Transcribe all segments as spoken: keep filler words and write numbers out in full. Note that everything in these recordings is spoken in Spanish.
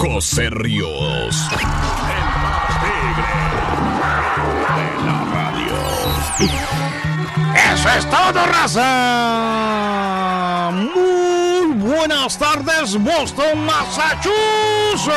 José Ríos, el más tigre de la radio. ¡Eso es todo, raza! Muy buenas tardes, Boston, Massachusetts.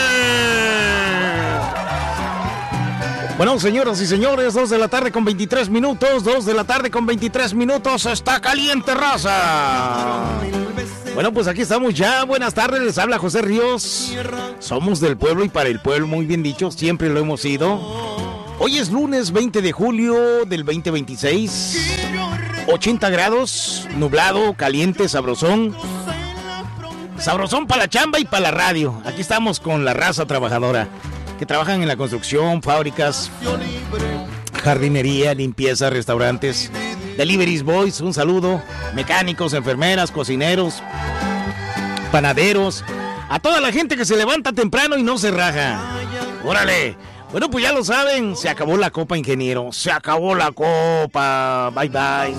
Bueno, señoras y señores, dos de la tarde con veintitrés minutos, dos de la tarde con veintitrés minutos, está caliente, raza. Bueno, pues aquí estamos ya, buenas tardes, les habla José Ríos. Somos del pueblo y para el pueblo, muy bien dicho, siempre lo hemos sido. Hoy es lunes veinte de julio del veinte veintiséis, ochenta grados, nublado, caliente, sabrosón. Sabrosón para la chamba y para la radio. Aquí estamos con la raza trabajadora que trabajan en la construcción, fábricas, jardinería, limpieza, restaurantes, deliveries boys, un saludo, mecánicos, enfermeras, cocineros, panaderos, a toda la gente que se levanta temprano y no se raja. ¡Órale! Bueno, pues ya lo saben, se acabó la copa, ingeniero, se acabó la copa, bye bye.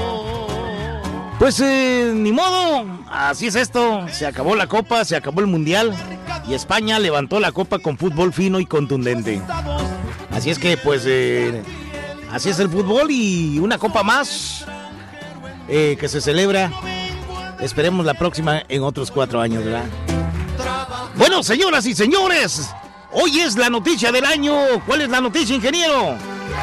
Pues eh, ni modo, así es esto, se acabó la copa, se acabó el mundial y España levantó la copa con fútbol fino y contundente. Así es que pues eh, así es el fútbol y una copa más eh, que se celebra, esperemos la próxima en otros cuatro años, ¿verdad? Bueno, señoras y señores, hoy es la noticia del año. ¿Cuál es la noticia, ingeniero?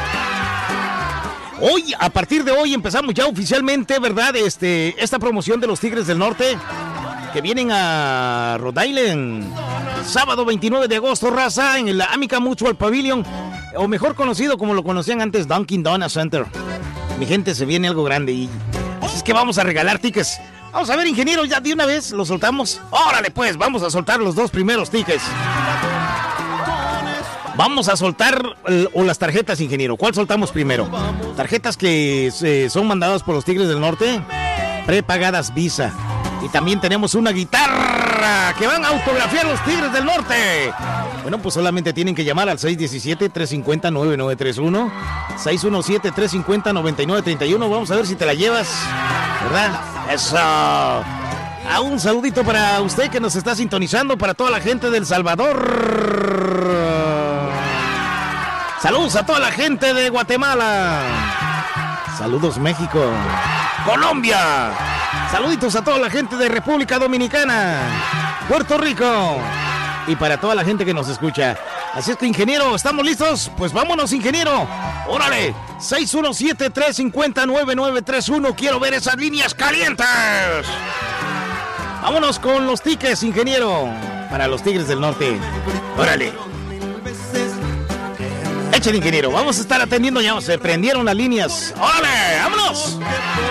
Hoy, a partir de hoy, empezamos ya oficialmente, ¿verdad? Este, esta promoción de los Tigres del Norte, que vienen a Rhode Island, sábado veintinueve de agosto, raza, en el Amica Mutual Pavilion, o mejor conocido como lo conocían antes, Dunkin' Donuts Center. Mi gente, se viene algo grande y así es que vamos a regalar tickets. Vamos a ver, ingeniero, ya de una vez lo soltamos. Órale, pues, vamos a soltar los dos primeros tickets. Vamos a soltar el, o las tarjetas, ingeniero. ¿Cuál soltamos primero? Tarjetas que eh, son mandadas por los Tigres del Norte, prepagadas Visa. Y también tenemos una guitarra que van a autografiar los Tigres del Norte. Bueno, pues solamente tienen que llamar al seis uno siete, tres cinco cero, nueve nueve tres uno, seis uno siete, tres cinco cero, nueve nueve tres uno. Vamos a ver si te la llevas, ¿verdad? Eso. A un saludito para usted que nos está sintonizando, para toda la gente de El Salvador. Saludos a toda la gente de Guatemala. Saludos, México. Colombia. Saluditos a toda la gente de República Dominicana, Puerto Rico. Y para toda la gente que nos escucha. Así es que, ingeniero, ¿estamos listos? Pues vámonos, ingeniero. Órale, seis uno siete, tres cinco cero, nueve nueve tres uno. Quiero ver esas líneas calientes. Vámonos con los tickets, ingeniero, para los Tigres del Norte. Órale. Échale, ingeniero, vamos a estar atendiendo ya. Se prendieron las líneas. ¡Órale! ¡Vámonos!